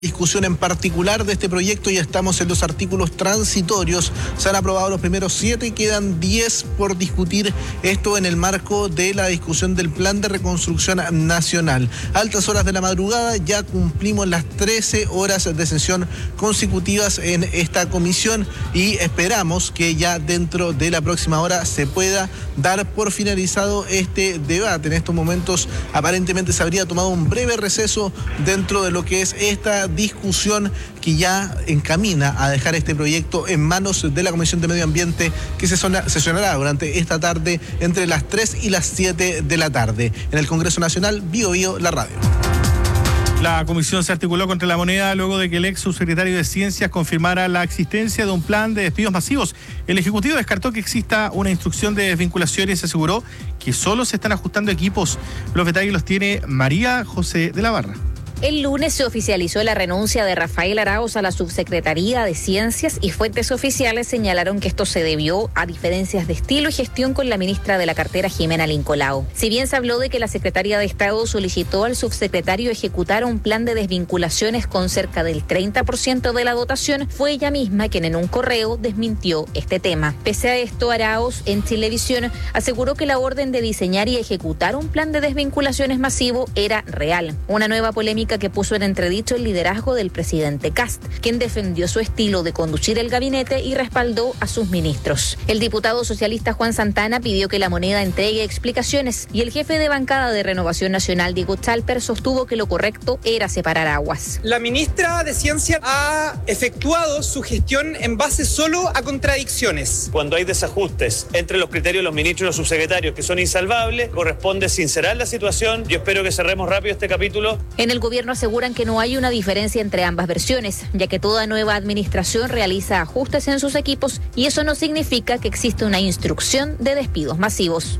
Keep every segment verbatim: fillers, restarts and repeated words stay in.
Discusión en particular de este proyecto, ya estamos en los artículos transitorios, se han aprobado los primeros siete y quedan diez por discutir, esto en el marco de la discusión del Plan de Reconstrucción Nacional. Altas horas de la madrugada, ya cumplimos las trece horas de sesión consecutivas en esta comisión y esperamos que ya dentro de la próxima hora se pueda dar por finalizado este debate. En estos momentos aparentemente se habría tomado un breve receso dentro de lo que es esta discusión que ya encamina a dejar este proyecto en manos de la Comisión de Medio Ambiente, que se sesionará durante esta tarde entre las tres y las siete de la tarde. En el Congreso Nacional, Bio Bio, la radio. La comisión se articuló contra la moneda luego de que el ex subsecretario de Ciencias confirmara la existencia de un plan de despidos masivos. El Ejecutivo descartó que exista una instrucción de desvinculación y se aseguró que solo se están ajustando equipos. Los detalles los tiene María José de la Barra. El lunes se oficializó la renuncia de Rafael Arauz a la Subsecretaría de Ciencias y fuentes oficiales señalaron que esto se debió a diferencias de estilo y gestión con la ministra de la cartera, Jimena Lincolao. Si bien se habló de que la Secretaría de Estado solicitó al subsecretario ejecutar un plan de desvinculaciones con cerca del treinta por ciento de la dotación, fue ella misma quien en un correo desmintió este tema. Pese a esto, Arauz en Chilevisión aseguró que la orden de diseñar y ejecutar un plan de desvinculaciones masivo era real. Una nueva polémica que puso en entredicho el liderazgo del presidente Kast, quien defendió su estilo de conducir el gabinete y respaldó a sus ministros. El diputado socialista Juan Santana pidió que la moneda entregue explicaciones y el jefe de bancada de Renovación Nacional, Diego Chalper, sostuvo que lo correcto era separar aguas. La ministra de Ciencia ha efectuado su gestión en base solo a contradicciones. Cuando hay desajustes entre los criterios de los ministros y los subsecretarios que son insalvables, corresponde sincerar la situación. Yo espero que cerremos rápido este capítulo. En el gobierno aseguran que no hay una diferencia entre ambas versiones, ya que toda nueva administración realiza ajustes en sus equipos y eso no significa que existe una instrucción de despidos masivos.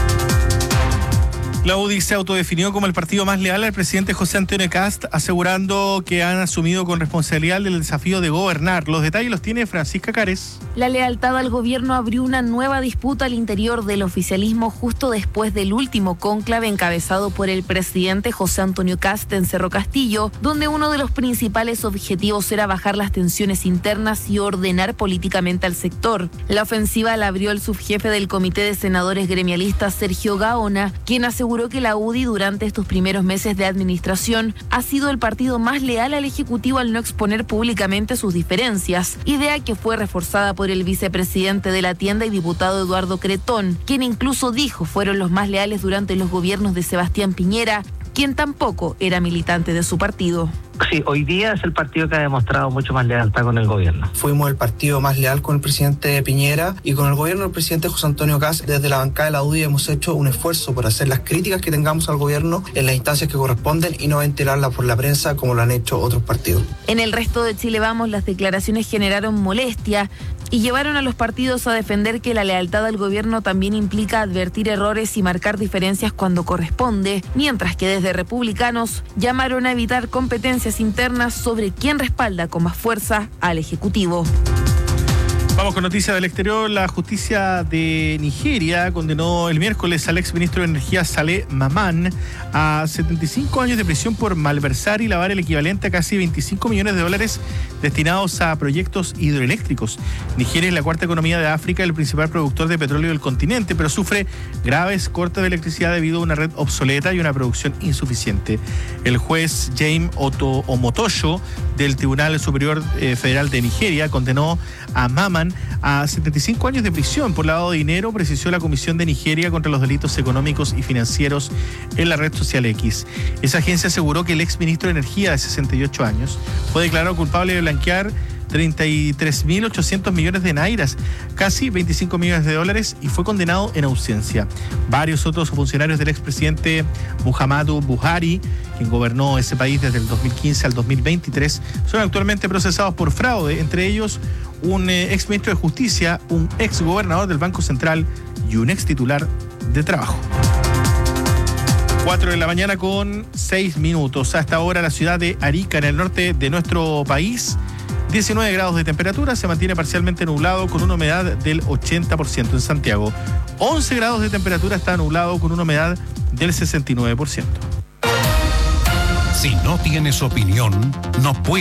La U D I se autodefinió como el partido más leal al presidente José Antonio Kast, asegurando que han asumido con responsabilidad el desafío de gobernar. Los detalles los tiene Francisca Cares. La lealtad al gobierno abrió una nueva disputa al interior del oficialismo justo después del último cónclave encabezado por el presidente José Antonio Kast en Cerro Castillo, donde uno de los principales objetivos era bajar las tensiones internas y ordenar políticamente al sector. La ofensiva la abrió el subjefe del Comité de Senadores Gremialistas, Sergio Gaona, quien aseguró que la U D I durante estos primeros meses de administración ha sido el partido más leal al Ejecutivo al no exponer públicamente sus diferencias, idea que fue reforzada por el vicepresidente de la tienda y diputado Eduardo Cretón, quien incluso dijo fueron los más leales durante los gobiernos de Sebastián Piñera, quien tampoco era militante de su partido. Sí, hoy día es el partido que ha demostrado mucho más lealtad con el gobierno. Fuimos el partido más leal con el presidente Piñera y con el gobierno del presidente José Antonio Kast. Desde la bancada de la U D I hemos hecho un esfuerzo por hacer las críticas que tengamos al gobierno en las instancias que corresponden y no ventilarlas por la prensa como lo han hecho otros partidos. En el resto de Chile Vamos, las declaraciones generaron molestia y llevaron a los partidos a defender que la lealtad al gobierno también implica advertir errores y marcar diferencias cuando corresponde, mientras que desde Republicanos llamaron a evitar competencias internas sobre quién respalda con más fuerza al Ejecutivo. Vamos con noticias del exterior. La justicia de Nigeria condenó el miércoles al exministro de Energía Saleh Maman a setenta y cinco años de prisión por malversar y lavar el equivalente a casi veinticinco millones de dólares destinados a proyectos hidroeléctricos. Nigeria es la cuarta economía de África, el principal productor de petróleo del continente, pero sufre graves cortes de electricidad debido a una red obsoleta y una producción insuficiente. El juez James Oto Omotoso del Tribunal Superior eh, Federal de Nigeria condenó a Maman a setenta y cinco años de prisión por lavado de dinero, precisó la Comisión de Nigeria contra los delitos económicos y financieros en la red social X. Esa agencia aseguró que el exministro de Energía de sesenta y ocho años fue declarado culpable de blanquear treinta y tres mil ochocientos millones de nairas, casi veinticinco millones de dólares, y fue condenado en ausencia. Varios otros funcionarios del expresidente Muhammadu Buhari, quien gobernó ese país desde el dos mil quince al dos mil veintitrés, son actualmente procesados por fraude, entre ellos un eh, ex ministro de Justicia, un ex gobernador del Banco Central y un ex titular de Trabajo. cuatro de la mañana con seis minutos. Hasta ahora la ciudad de Arica, en el norte de nuestro país, diecinueve grados de temperatura, se mantiene parcialmente nublado con una humedad del ochenta por ciento. En Santiago, once grados de temperatura, está nublado con una humedad del sesenta y nueve por ciento. Si no tienes opinión, no puedes